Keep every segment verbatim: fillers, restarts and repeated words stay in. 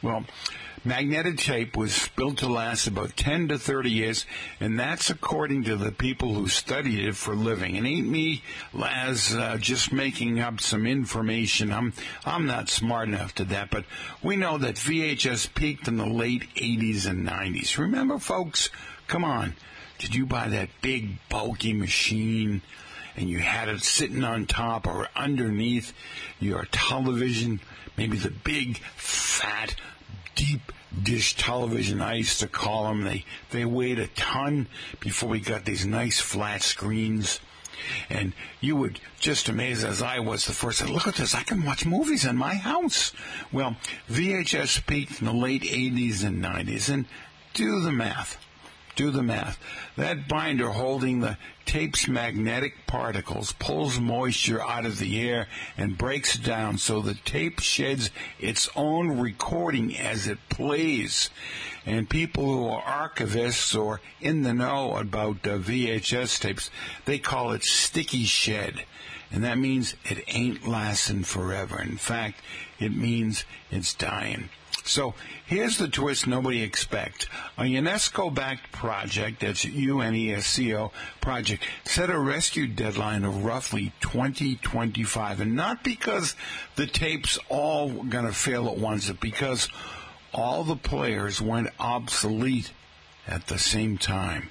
Well, magnetic tape was built to last about ten to thirty years, and that's according to the people who studied it for a living. It ain't me, Laz, uh, just making up some information. I'm I'm not smart enough to that, but we know that V H S peaked in the late eighties and nineties. Remember, folks? Come on. Did you buy that big, bulky machine, and you had it sitting on top or underneath your television, maybe the big, fat, deep dish television, I used to call them. They, they weighed a ton before we got these nice flat screens. And you would just amaze, as I was the first, look at this, I can watch movies in my house. Well, V H S peaked in the late eighties and nineties, and do the math. Do the math. That binder holding the tape's magnetic particles pulls moisture out of the air and breaks it down so the tape sheds its own recording as it plays. And people who are archivists or in the know about uh, V H S tapes, they call it sticky shed. And that means it ain't lasting forever. In fact, it means it's dying. So here's the twist nobody expects. A UNESCO-backed project, that's U N E S C O project, set a rescue deadline of roughly twenty twenty-five. And not because the tapes all going to fail at once, but because all the players went obsolete at the same time.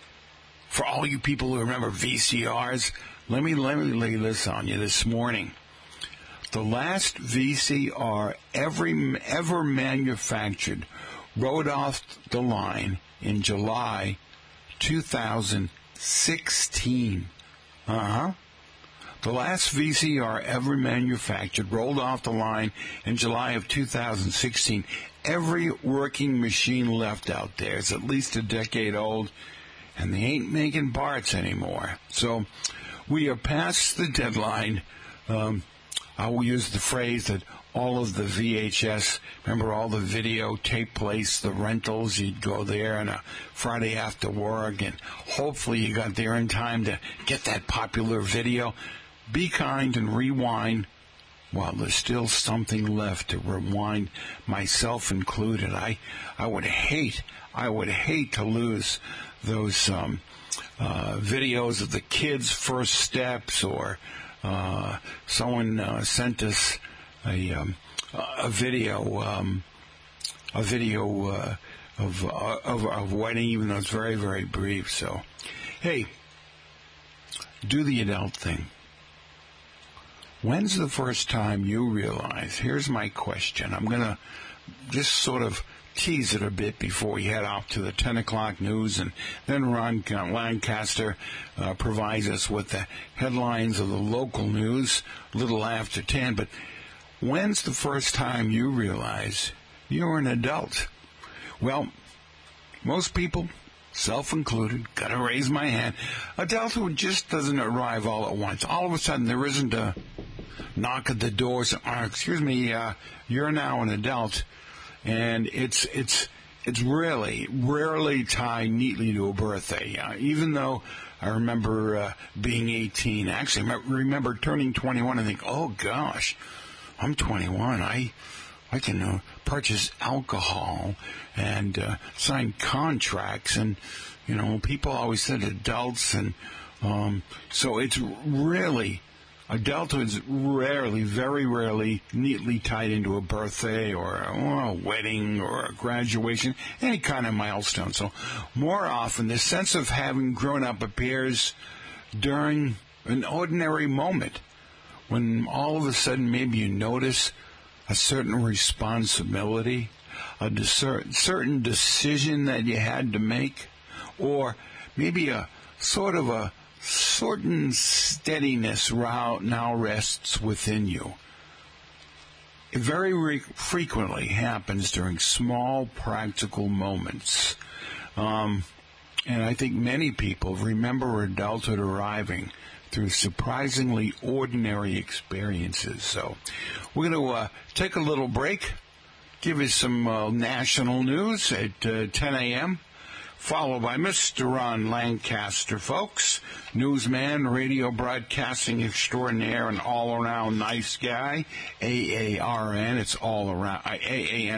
For all you people who remember V C Rs, let me, let me lay this on you this morning. The last V C R ever, ever manufactured rode off the line in July two thousand sixteen. Uh-huh. The last V C R ever manufactured rolled off the line in July of two thousand sixteen. Every working machine left out there is at least a decade old, and they ain't making parts anymore. So we are past the deadline. Um, I will use the phrase that all of the V H S, remember all the videotape place, the rentals, you'd go there on a Friday after work, and hopefully you got there in time to get that popular video. Be kind and rewind while there's still something left to rewind, myself included. I, I would hate, I would hate to lose those um, uh, videos of the kids' first steps, or Uh, someone uh, sent us a um, a video um, a video uh, of, uh, of of wedding, even though it's very very brief. So, hey, do the adult thing. When's the first time you realize? Here's my question. I'm gonna just sort of tease it a bit before we head off to the ten o'clock news, and then Ron Lancaster uh, provides us with the headlines of the local news a little after ten. But when's the first time you realize you're an adult? Well, most people, self-included, gotta raise my hand, adulthood just doesn't arrive all at once. All of a sudden, there isn't a knock at the doors, uh, excuse me, uh, you're now an adult. And it's it's it's really rarely tied neatly to a birthday. Uh, even though I remember uh, being eighteen, actually I remember turning twenty-one and think, oh gosh, I'm twenty-one. I I can uh, purchase alcohol and uh, sign contracts, and you know, people always said adults, and um, so it's really. Adulthood's rarely, very rarely, neatly tied into a birthday or a, or a wedding or a graduation, any kind of milestone. So more often, the sense of having grown up appears during an ordinary moment, when all of a sudden maybe you notice a certain responsibility, a cer- certain decision that you had to make, or maybe a sort of a certain steadiness now rests within you. It very re- frequently happens during small practical moments. Um, and I think many people remember adulthood arriving through surprisingly ordinary experiences. So we're going to uh, take a little break, give you some uh, national news at uh, ten a.m., followed by Mister Ron Lancaster, folks. Newsman, radio broadcasting extraordinaire, and all-around nice guy. A A R N, it's all around. A A N.